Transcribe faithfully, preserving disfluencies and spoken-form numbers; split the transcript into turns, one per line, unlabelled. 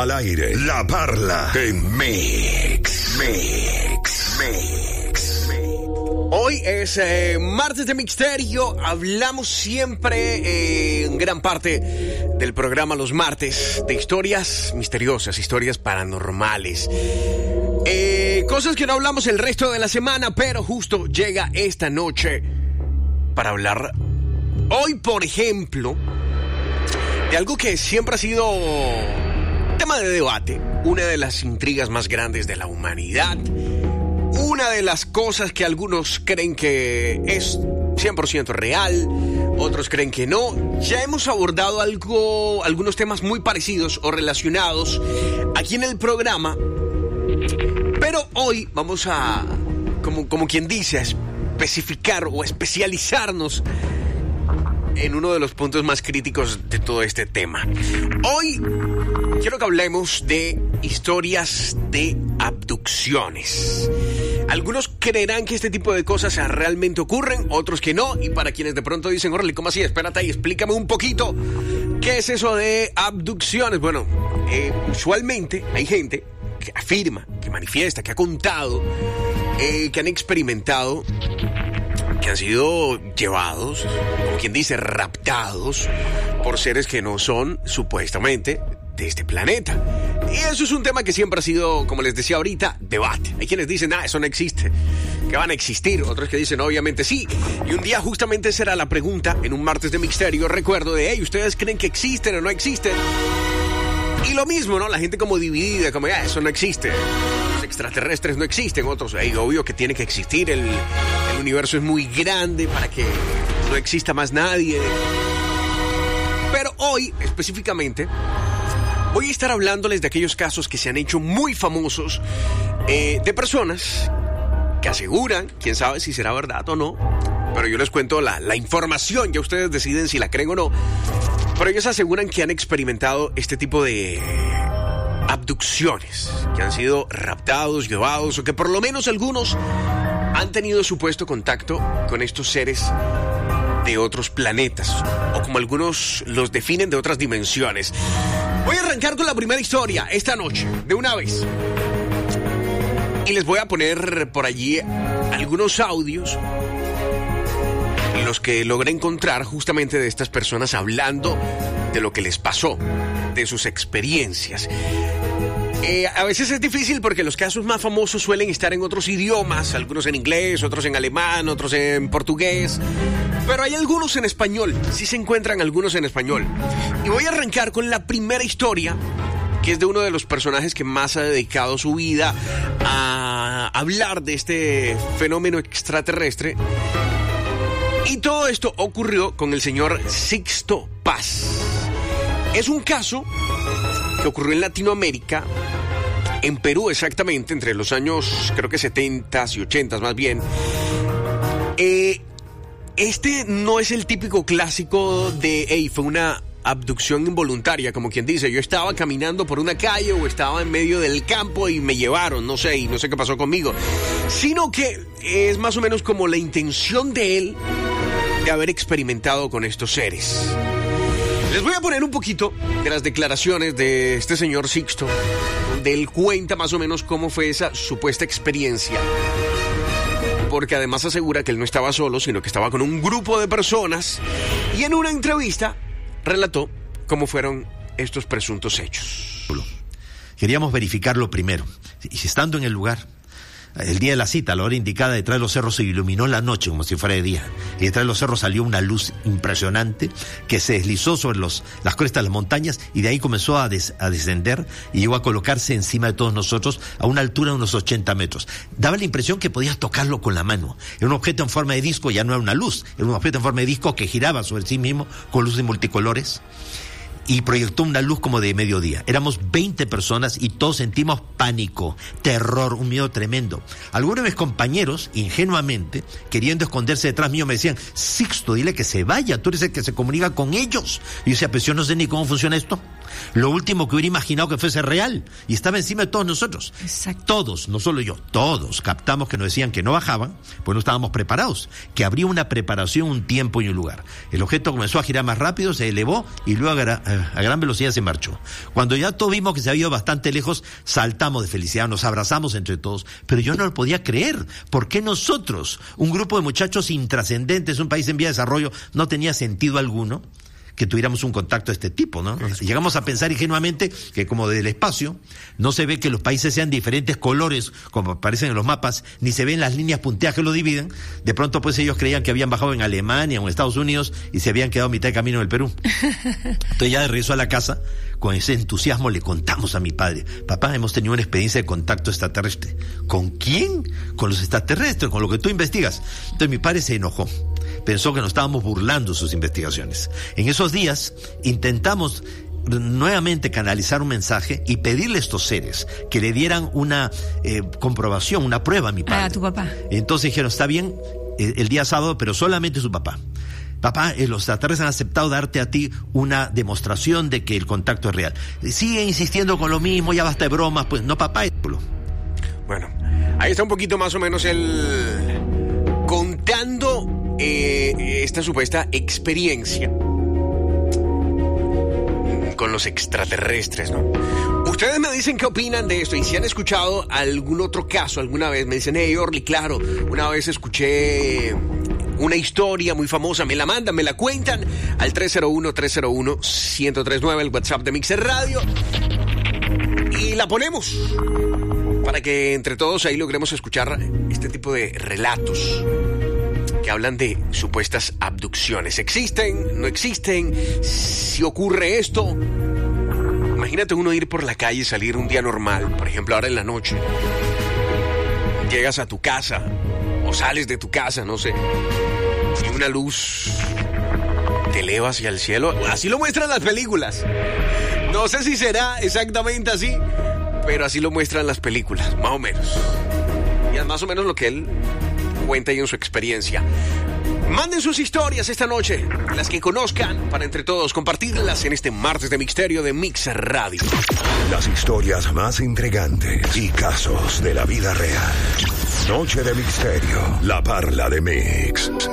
Al aire, La Parla en Mix, Mix, Mix.
Hoy es eh, martes de Mixterio. Hablamos siempre, eh, en gran parte del programa los martes, de historias misteriosas, historias paranormales. Eh, cosas que no hablamos el resto de la semana, pero justo llega esta noche para hablar hoy, por ejemplo, de algo que siempre ha sido tema de debate, una de las intrigas más grandes de la humanidad, una de las cosas que algunos creen que es cien por ciento real, otros creen que no. Ya hemos abordado algo, algunos temas muy parecidos o relacionados aquí en el programa, pero hoy vamos a, como, como quien dice, a especificar o especializarnos en uno de los puntos más críticos de todo este tema. Hoy quiero que hablemos de historias de abducciones. Algunos creerán que este tipo de cosas realmente ocurren, otros que no, y para quienes de pronto dicen, órale, ¿cómo así? Espérate ahí, explícame un poquito, ¿qué es eso de abducciones? Bueno, eh, usualmente hay gente que afirma, que manifiesta, que ha contado, eh, que han experimentado, que han sido llevados, como quien dice, raptados por seres que no son supuestamente de este planeta. Y eso es un tema que siempre ha sido, como les decía ahorita, debate. Hay quienes dicen, ah, eso no existe, que van a existir. Otros que dicen, obviamente sí. Y un día justamente esa era la pregunta, en un martes de Mixterio, recuerdo de, hey, ¿ustedes creen que existen o no existen? Y lo mismo, ¿no? La gente como dividida, como, ah, eso no existe. Los extraterrestres no existen. Otros, hey, obvio que tiene que existir. El, el universo es muy grande para que no exista más nadie. Pero hoy, específicamente, voy a estar hablándoles de aquellos casos que se han hecho muy famosos, eh, de personas que aseguran, quién sabe si será verdad o no, pero yo les cuento la, la información, ya ustedes deciden si la creen o no, pero ellos aseguran que han experimentado este tipo de abducciones, que han sido raptados, llevados, o que por lo menos algunos han tenido supuesto contacto con estos seres de otros planetas, o como algunos los definen, de otras dimensiones. Voy a arrancar con la primera historia esta noche, de una vez. Y les voy a poner por allí algunos audios, los que logré encontrar justamente de estas personas hablando de lo que les pasó, de sus experiencias. Eh, a veces es difícil porque los casos más famosos suelen estar en otros idiomas, algunos en inglés, otros en alemán, otros en portugués, pero hay algunos en español, sí se encuentran algunos en español. Y voy a arrancar con la primera historia, que es de uno de los personajes que más ha dedicado su vida a hablar de este fenómeno extraterrestre. Y todo esto ocurrió con el señor Sixto Paz. Es un caso que ocurrió en Latinoamérica, en Perú exactamente, entre los años, creo que setentas y ochentas más bien. Eh, este no es el típico clásico de, hey, fue una abducción involuntaria, como quien dice, yo estaba caminando por una calle o estaba en medio del campo y me llevaron, no sé, y no sé qué pasó conmigo. Sino que es más o menos como la intención de él de haber experimentado con estos seres. Les voy a poner un poquito de las declaraciones de este señor Sixto, donde él cuenta más o menos cómo fue esa supuesta experiencia. Porque además asegura que él no estaba solo, sino que estaba con un grupo de personas. Y en una entrevista relató cómo fueron estos presuntos hechos.
Queríamos verificarlo primero. Y estando en el lugar, el día de la cita, a la hora indicada, detrás de los cerros se iluminó la noche como si fuera de día. Y detrás de los cerros salió una luz impresionante que se deslizó sobre los, las crestas de las montañas y de ahí comenzó a, des, a descender y llegó a colocarse encima de todos nosotros a una altura de unos ochenta metros. Daba la impresión que podías tocarlo con la mano. Era un objeto en forma de disco, ya no era una luz, era un objeto en forma de disco que giraba sobre sí mismo con luces multicolores. Y proyectó una luz como de mediodía. Éramos veinte personas y todos sentimos pánico, terror, un miedo tremendo. Algunos de mis compañeros, ingenuamente, queriendo esconderse detrás mío, me decían, Sixto, dile que se vaya, tú eres el que se comunica con ellos. Y yo decía, pues yo no sé ni cómo funciona esto. Lo último que hubiera imaginado que fuese real, y estaba encima de todos nosotros.
Exacto.
Todos, no solo yo, todos captamos que nos decían que no bajaban, pues no estábamos preparados, que habría una preparación, un tiempo y un lugar. El objeto comenzó a girar más rápido, se elevó y luego a, gra- a gran velocidad se marchó. Cuando ya todos vimos que se había ido bastante lejos, saltamos de felicidad, nos abrazamos entre todos, pero yo no lo podía creer. ¿Por qué nosotros, un grupo de muchachos intrascendentes, un país en vía de desarrollo, no tenía sentido alguno que tuviéramos un contacto de este tipo, ¿no? Llegamos a pensar ingenuamente que como desde el espacio no se ve que los países sean diferentes colores como aparecen en los mapas, ni se ven las líneas punteadas que lo dividen. De pronto pues ellos creían que habían bajado en Alemania o en Estados Unidos y se habían quedado a mitad de camino en el Perú. Entonces ya de regreso a la casa, con ese entusiasmo le contamos a mi padre: papá, hemos tenido una experiencia de contacto extraterrestre. ¿Con quién? Con los extraterrestres, con lo que tú investigas. Entonces mi padre se enojó. Pensó que nos estábamos burlando de sus investigaciones. En esos días intentamos nuevamente canalizar un mensaje y pedirle a estos seres que le dieran una eh, comprobación, una prueba a mi padre.
A tu papá.
Entonces dijeron: está bien, eh, el día sábado, pero solamente su papá. Papá, eh, los extraterrestres han aceptado darte a ti una demostración de que el contacto es real. Sigue insistiendo con lo mismo, ya basta de bromas. Pues no, papá.
Bueno, ahí está un poquito más o menos el... contando eh, esta supuesta experiencia con los extraterrestres, ¿no? Ustedes me dicen qué opinan de esto y si han escuchado algún otro caso alguna vez. Me dicen: hey, Orly, claro, una vez escuché una historia muy famosa, me la mandan, me la cuentan al tres cero uno, tres cero uno, uno cero tres nueve, el WhatsApp de Mixer Radio, y la ponemos para que entre todos ahí logremos escuchar este tipo de relatos que hablan de supuestas abducciones. ¿Existen? ¿No existen? Si ocurre esto, imagínate uno ir por la calle, salir un día normal, por ejemplo ahora en la noche, llegas a tu casa o sales de tu casa, no sé, y una luz te eleva hacia el cielo. Así lo muestran las películas. No sé si será exactamente así, pero así lo muestran las películas, más o menos. Y es más o menos lo que él cuenta ahí en su experiencia. Manden sus historias esta noche, las que conozcan, para entre todos compartirlas en este martes de Misterio de Mixer Radio.
Las historias más intrigantes y casos de la vida real. Noche de Misterio, la Parla de Mix.